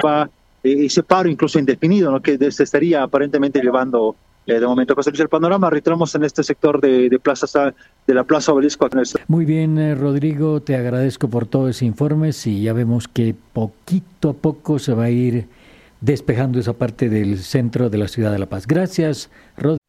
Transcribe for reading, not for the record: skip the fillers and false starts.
va ese paro incluso indefinido, ¿no? Que se estaría aparentemente llevando de momento. José Luis, el panorama, reiteramos en este sector de la Plaza Obelisco. Muy bien, Rodrigo, te agradezco por todo ese informe. Y ya vemos que poquito a poco se va a ir despejando esa parte del centro de la ciudad de La Paz. Gracias, Rodrigo.